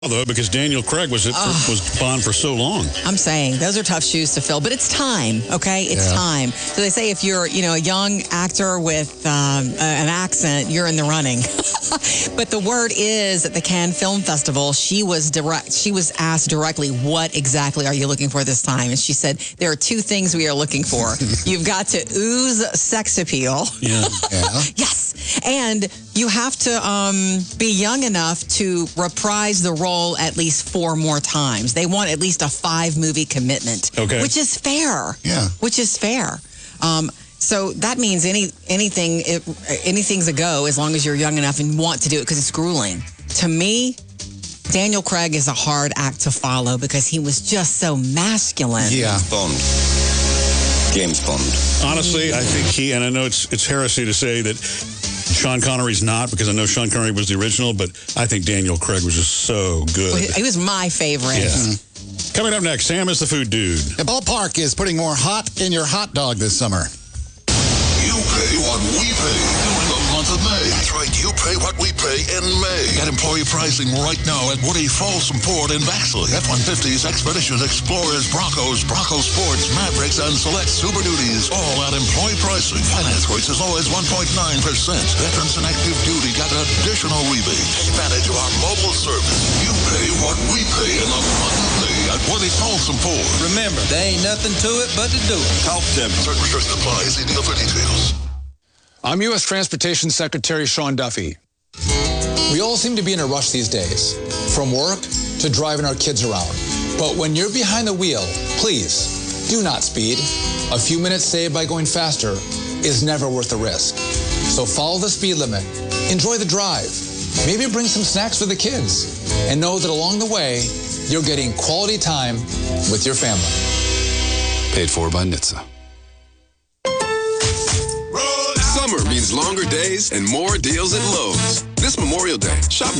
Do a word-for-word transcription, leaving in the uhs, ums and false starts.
Though, because Daniel Craig was it for, oh. was Bond for so long. I'm saying those are tough shoes to fill, but it's time. Okay, it's Yeah. time. So they say if you're, you know, a young actor with um, an accent, you're in the running. But the word is at the Cannes Film Festival, she was direct. She was asked directly, "What exactly are you looking for this time?" And she said, "There are two things we are looking for. You've got to ooze sex appeal. Yeah. Yeah. Yes, and you have to um, be young enough to reprise the role at least four more times. They want at least a five-movie commitment, Okay. which is fair. Yeah. Which is fair. Um, so that means any anything it, anything's a go as long as you're young enough and want to do it because it's grueling. To me, Daniel Craig is a hard act to follow because he was just so masculine. Yeah. Bond. James Bond. Honestly, I think he, and I know it's it's heresy to say that Sean Connery's not, because I know Sean Connery was the original, but I think Daniel Craig was just so good. Well, he was my favorite. Yeah. Coming up next, Sam is the food dude. The ballpark is putting more hot in your hot dog this summer. You pay what we pay during the month of May. That's right, you pay what we pay in May. Get employee pricing right now at Woody Folsom Ford in Vaxley. F one fifties, Expeditions, Explorers, Broncos, Bronco Sports, Mavericks, and select Super Duties. All at employee pricing. Finance rates as low as one point nine percent. Veterans and active duty got additional rebates. Take advantage of our mobile service. You pay what we pay in the month of May at Woody Folsom Ford. Remember, there ain't nothing to it but to do it. Call Tim. Certain restrictions apply. See deal for details. I'm U S Transportation Secretary Sean Duffy. We all seem to be in a rush these days, from work to driving our kids around. But when you're behind the wheel, please do not speed. A few minutes saved by going faster is never worth the risk. So follow the speed limit, enjoy the drive, maybe bring some snacks for the kids, and know that along the way, you're getting quality time with your family. Paid for by N H T S A. Summer means longer days and more deals at Lowe's. This Memorial Day, shop